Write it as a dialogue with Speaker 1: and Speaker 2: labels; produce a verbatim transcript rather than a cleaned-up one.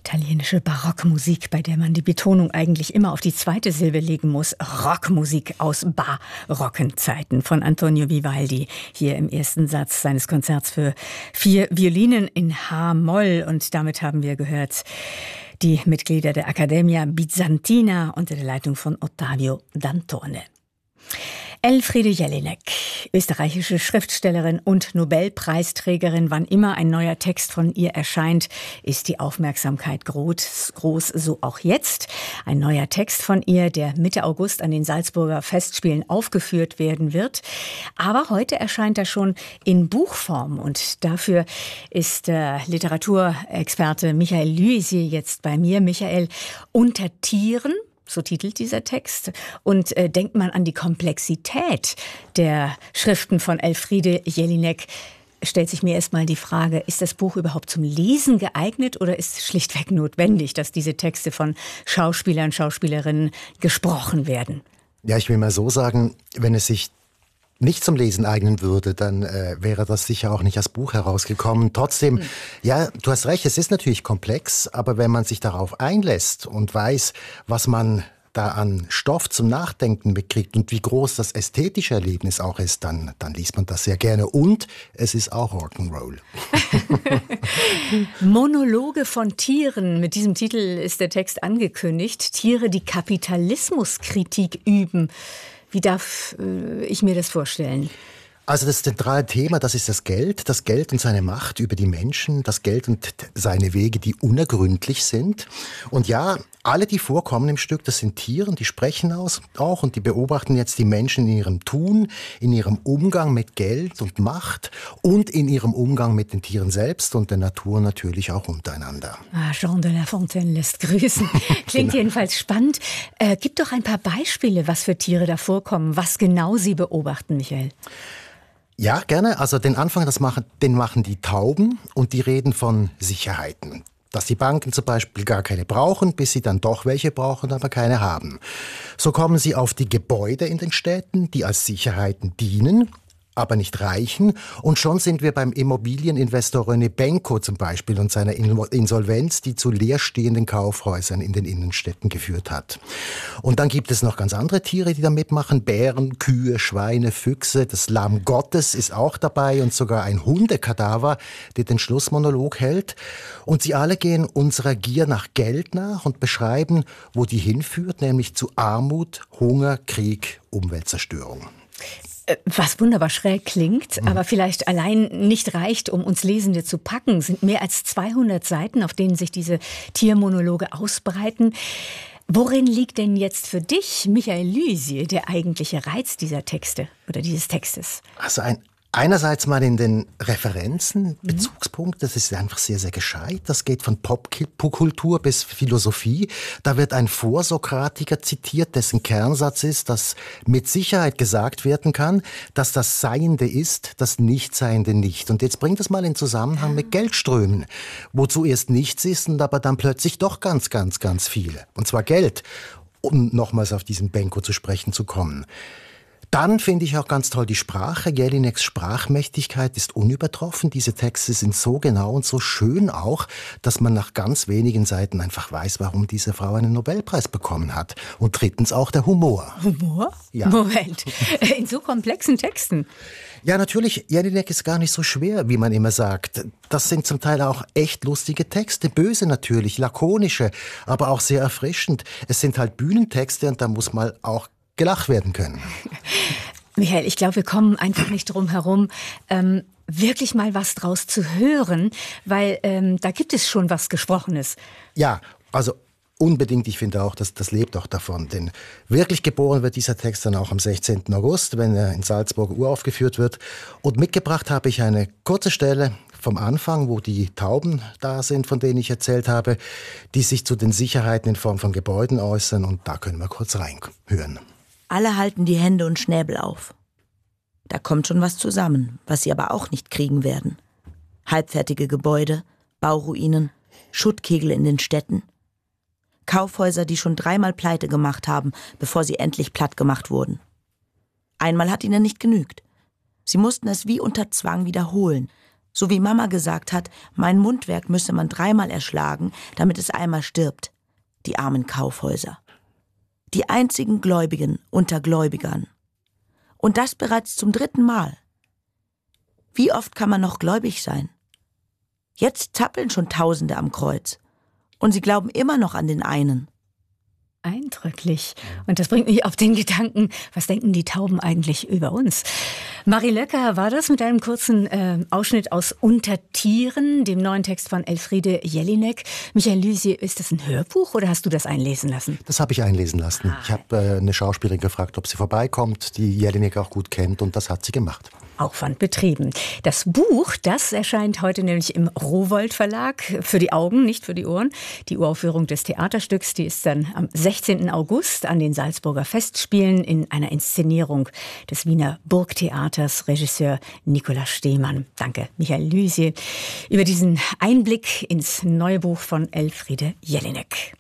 Speaker 1: Italienische Barockmusik, bei der man die Betonung eigentlich immer auf die zweite Silbe legen muss. Rockmusik aus barocken Zeiten von Antonio Vivaldi. Hier im ersten Satz seines Konzerts für vier Violinen in H-Moll. Und damit haben wir gehört die Mitglieder der Accademia Bizantina unter der Leitung von Ottavio Dantone. Elfriede Jelinek, österreichische Schriftstellerin und Nobelpreisträgerin. Wann immer ein neuer Text von ihr erscheint, ist die Aufmerksamkeit groß, groß, so auch jetzt. Ein neuer Text von ihr, der Mitte August an den Salzburger Festspielen aufgeführt werden wird. Aber heute erscheint er schon in Buchform und dafür ist der Literaturexperte Michael Lysier jetzt bei mir. Michael, unter Tieren, so titelt dieser Text. Und äh, denkt man an die Komplexität der Schriften von Elfriede Jelinek, stellt sich mir erstmal die Frage, ist das Buch überhaupt zum Lesen geeignet oder ist es schlichtweg notwendig, dass diese Texte von Schauspielern, Schauspielerinnen gesprochen werden?
Speaker 2: Ja, ich will mal so sagen, wenn es sich nicht zum Lesen eignen würde, dann äh, wäre das sicher auch nicht als Buch herausgekommen. Trotzdem, mhm. ja, du hast recht, es ist natürlich komplex, aber wenn man sich darauf einlässt und weiß, was man da an Stoff zum Nachdenken bekriegt und wie groß das ästhetische Erlebnis auch ist, dann, dann liest man das sehr gerne. Und es ist auch Rock'n'Roll.
Speaker 1: Monologe von Tieren. Mit diesem Titel ist der Text angekündigt. Tiere, die Kapitalismuskritik üben. Wie darf äh, ich mir das vorstellen?
Speaker 2: Also das zentrale Thema, das ist das Geld, das Geld und seine Macht über die Menschen, das Geld und seine Wege, die unergründlich sind. Und ja, alle, die vorkommen im Stück, das sind Tiere, die sprechen aus, auch und die beobachten jetzt die Menschen in ihrem Tun, in ihrem Umgang mit Geld und Macht und in ihrem Umgang mit den Tieren selbst und der Natur natürlich auch untereinander.
Speaker 1: Ah, Jean de La Fontaine lässt grüßen. Klingt genau. Jedenfalls spannend. Äh, gib doch ein paar Beispiele, was für Tiere da vorkommen, was genau Sie beobachten, Michael.
Speaker 2: Ja, gerne. Also den Anfang, das machen, den machen die Tauben und die reden von Sicherheiten. Dass die Banken zum Beispiel gar keine brauchen, bis sie dann doch welche brauchen, aber keine haben. So kommen sie auf die Gebäude in den Städten, die als Sicherheiten dienen, aber nicht reichen. Und schon sind wir beim Immobilieninvestor René Benko zum Beispiel und seiner Insolvenz, die zu leerstehenden Kaufhäusern in den Innenstädten geführt hat. Und dann gibt es noch ganz andere Tiere, die da mitmachen. Bären, Kühe, Schweine, Füchse. Das Lamm Gottes ist auch dabei und sogar ein Hundekadaver, der den Schlussmonolog hält. Und sie alle gehen unserer Gier nach Geld nach und beschreiben, wo die hinführt, nämlich zu Armut, Hunger, Krieg, Umweltzerstörung.
Speaker 1: Was wunderbar schräg klingt, mhm. aber vielleicht allein nicht reicht, um uns Lesende zu packen, sind mehr als zweihundert Seiten, auf denen sich diese Tiermonologe ausbreiten. Worin liegt denn jetzt für dich, Michael Lysier, der eigentliche Reiz dieser Texte oder dieses Textes?
Speaker 2: Also ein Einerseits mal in den Referenzen, Bezugspunkt, das ist einfach sehr, sehr gescheit. Das geht von Popkultur bis Philosophie. Da wird ein Vorsokratiker zitiert, dessen Kernsatz ist, dass mit Sicherheit gesagt werden kann, dass das Seiende ist, das Nichtseiende nicht. Und jetzt bringt es mal in Zusammenhang mit Geldströmen, wo zuerst nichts ist und aber dann plötzlich doch ganz, ganz, ganz viel. Und zwar Geld, um nochmals auf diesen Benko zu sprechen zu kommen. Dann finde ich auch ganz toll die Sprache. Jelineks Sprachmächtigkeit ist unübertroffen. Diese Texte sind so genau und so schön auch, dass man nach ganz wenigen Seiten einfach weiß, warum diese Frau einen Nobelpreis bekommen hat. Und drittens auch der Humor.
Speaker 1: Humor?
Speaker 2: Ja.
Speaker 1: Moment, in so komplexen Texten?
Speaker 2: Ja, natürlich, Jelinek ist gar nicht so schwer, wie man immer sagt. Das sind zum Teil auch echt lustige Texte, böse natürlich, lakonische, aber auch sehr erfrischend. Es sind halt Bühnentexte und da muss man auch gelacht werden können.
Speaker 1: Michael, ich glaube, wir kommen einfach nicht drum herum, ähm, wirklich mal was draus zu hören, weil ähm, da gibt es schon was Gesprochenes.
Speaker 2: Ja, also unbedingt. Ich finde auch, dass das lebt auch davon. Denn wirklich geboren wird dieser Text dann auch am sechzehnten August, wenn er in Salzburg uraufgeführt wird. Und mitgebracht habe ich eine kurze Stelle vom Anfang, wo die Tauben da sind, von denen ich erzählt habe, die sich zu den Sicherheiten in Form von Gebäuden äußern. Und da können wir kurz reinhören.
Speaker 3: Alle halten die Hände und Schnäbel auf. Da kommt schon was zusammen, was sie aber auch nicht kriegen werden. Halbfertige Gebäude, Bauruinen, Schuttkegel in den Städten. Kaufhäuser, die schon dreimal pleite gemacht haben, bevor sie endlich platt gemacht wurden. Einmal hat ihnen nicht genügt. Sie mussten es wie unter Zwang wiederholen, So wie Mama gesagt hat, mein Mundwerk müsse man dreimal erschlagen, damit es einmal stirbt. Die armen Kaufhäuser. Die einzigen Gläubigen unter Gläubigern. Und das bereits zum dritten Mal. Wie oft kann man noch gläubig sein? Jetzt zappeln schon Tausende am Kreuz. Und sie glauben immer noch an den einen.
Speaker 1: Eindrücklich. Und das bringt mich auf den Gedanken, was denken die Tauben eigentlich über uns? Marie Löcker war das mit einem kurzen äh, Ausschnitt aus Unter Tieren, dem neuen Text von Elfriede Jelinek. Michael Lysier, ist das ein Hörbuch oder hast du das einlesen lassen?
Speaker 2: Das habe ich einlesen lassen. Ah. Ich habe äh, eine Schauspielerin gefragt, ob sie vorbeikommt, die Jelinek auch gut kennt, und das hat sie gemacht.
Speaker 1: Aufwand betrieben. Das Buch, das erscheint heute nämlich im Rowohlt Verlag, für die Augen, nicht für die Ohren. Die Uraufführung des Theaterstücks, die ist dann am sechzehnten August an den Salzburger Festspielen in einer Inszenierung des Wiener Burgtheaters, Regisseur Nikolaus Stehmann. Danke, Michael Lysier, über diesen Einblick ins neue Buch von Elfriede Jelinek.